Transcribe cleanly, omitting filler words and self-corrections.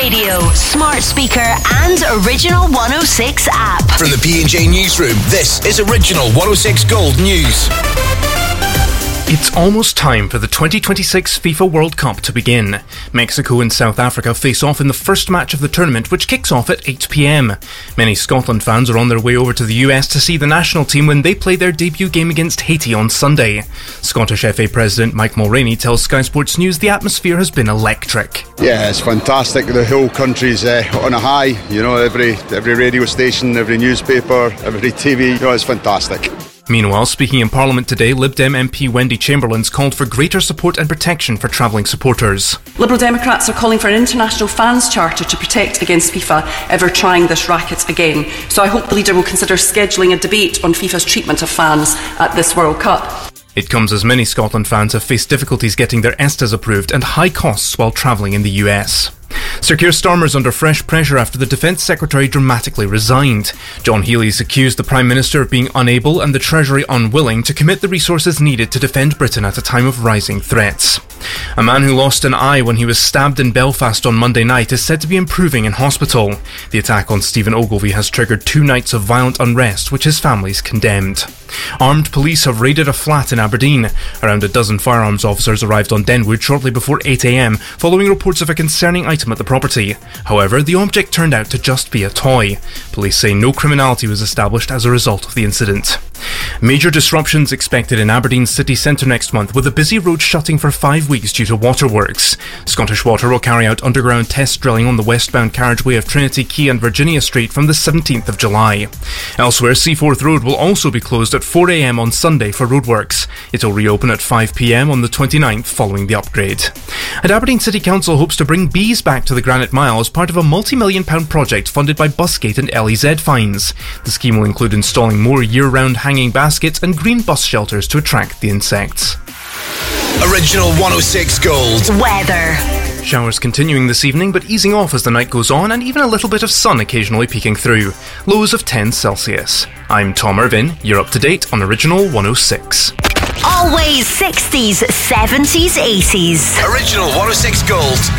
radio, smart speaker and Original 106 app. From the P&J Newsroom, this is Original 106 Gold News. It's almost time for the 2026 FIFA World Cup to begin. Mexico and South Africa face off in the first match of the tournament, which kicks off at 8 p.m. Many Scotland fans are on their way over to the US to see the national team when they play their debut game against Haiti on Sunday. Scottish FA President Mike Mulroney tells Sky Sports News the atmosphere has been electric. Yeah, it's fantastic. The whole country's on a high. You know, every radio station, every newspaper, every TV. You know, it's fantastic. Meanwhile, speaking in Parliament today, Lib Dem MP Wendy Chamberlain's called for greater support and protection for travelling supporters. Liberal Democrats are calling for an international fans charter to protect against FIFA ever trying this racket again. So I hope the leader will consider scheduling a debate on FIFA's treatment of fans at this World Cup. It comes as many Scotland fans have faced difficulties getting their ESTAs approved and high costs while travelling in the US. Sir Keir Starmer's under fresh pressure after the Defence Secretary dramatically resigned. John Healey's accused the Prime Minister of being unable and the Treasury unwilling to commit the resources needed to defend Britain at a time of rising threats. A man who lost an eye when he was stabbed in Belfast on Monday night is said to be improving in hospital. The attack on Stephen Ogilvie has triggered 2 nights of violent unrest, which his family's condemned. Armed police have raided a flat in Aberdeen. Around a dozen firearms officers arrived on Denwood shortly before 8 a.m, following reports of a concerning item at the property. However, the object turned out to just be a toy. Police say no criminality was established as a result of the incident. Major disruptions expected in Aberdeen's city centre next month, with a busy road shutting for 5 weeks due to waterworks. Scottish Water will carry out underground test drilling on the westbound carriageway of Trinity Quay and Virginia Street from the 17th of July. Elsewhere, Seaforth Road will also be closed at 4 a.m. on Sunday for roadworks. It will reopen at 5 p.m. on the 29th following the upgrade. And Aberdeen City Council hopes to bring bees back to the Granite Mile as part of a multi-million-pound project funded by Busgate and LEZ fines. The scheme will include installing more year-round hanging baskets and green bus shelters to attract the insects. Original 106 Gold Weather. Showers continuing this evening, but easing off as the night goes on, and even a little bit of sun occasionally peeking through. Lows of 10 Celsius. I'm Tom Irvin. You're up to date on Original 106. Always 60s, 70s, 80s. Original 106 Gold.